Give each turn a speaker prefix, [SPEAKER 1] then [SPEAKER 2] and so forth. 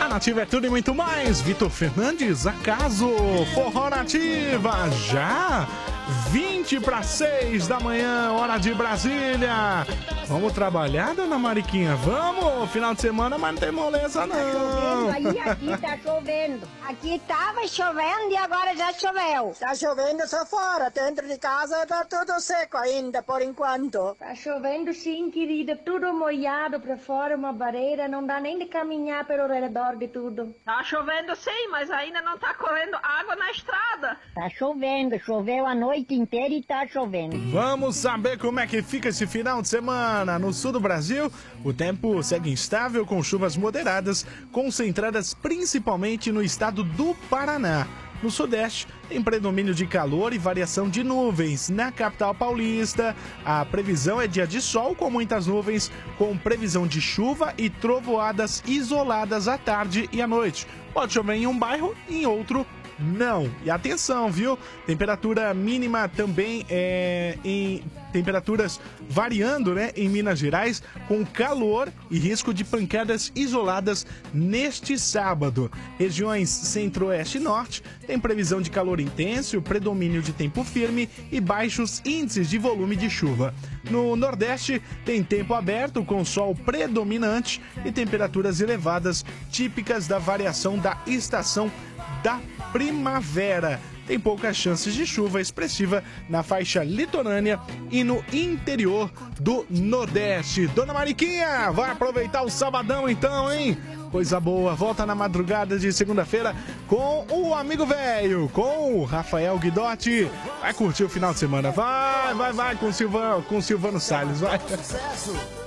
[SPEAKER 1] Nativa é tudo e muito mais. Vitor Fernandes, acaso? Forró Nativa, já? 20 para 6 da manhã, hora de Brasília. Vamos trabalhar, dona Mariquinha? Vamos! Final de semana, mas não tem moleza, não.
[SPEAKER 2] Tá chovendo aí, aqui tá chovendo. Aqui tava chovendo e agora já choveu.
[SPEAKER 3] Tá chovendo só fora, dentro de casa tá tudo seco ainda, por enquanto.
[SPEAKER 2] Tá chovendo sim, querida, tudo molhado pra fora, uma barreira, não dá nem de caminhar pelo redor de tudo.
[SPEAKER 4] Tá chovendo sim, mas ainda não tá correndo água na estrada.
[SPEAKER 2] Tá chovendo, choveu a noite inteira e tá chovendo.
[SPEAKER 1] Vamos saber como é que fica esse final de semana. No sul do Brasil, o tempo segue instável com chuvas moderadas, concentradas principalmente no estado do Paraná. No sudeste, tem predomínio de calor e variação de nuvens. Na capital paulista, a previsão é dia de sol com muitas nuvens, com previsão de chuva e trovoadas isoladas à tarde e à noite. Pode chover em um bairro e em outro não. E atenção, viu? Temperatura mínima também em temperaturas variando, né, em Minas Gerais, com calor e risco de pancadas isoladas neste sábado. Regiões centro-oeste e norte tem previsão de calor intenso, predomínio de tempo firme e baixos índices de volume de chuva. No nordeste tem tempo aberto com sol predominante e temperaturas elevadas, típicas da variação da estação da primavera. Tem poucas chances de chuva expressiva na faixa litorânea e no interior do Nordeste. Dona Mariquinha, vai aproveitar o sabadão então, hein? Coisa boa, volta na madrugada de segunda-feira com o Amigo Velho, com o Rafael Guidotti. Vai curtir o final de semana, vai com o Silvano Salles, vai.